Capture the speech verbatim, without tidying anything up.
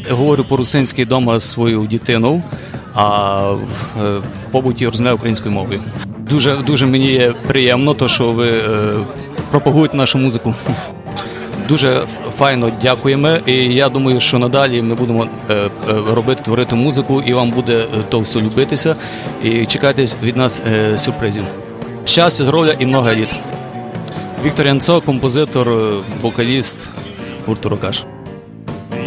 Говорю по-русинськи вдома з своєю дитиною, а в побуті розмовляю українською мовою. Дуже, дуже мені є приємно, то, що ви пропагуєте нашу музику. Дуже файно дякуємо, і я думаю, що надалі ми будемо робити, творити музику, і вам буде то все любитися, і чекайте від нас сюрпризів. Щастя, здоров'я і много літ. Віктор Янцо, композитор, вокаліст гурту «Рокаш».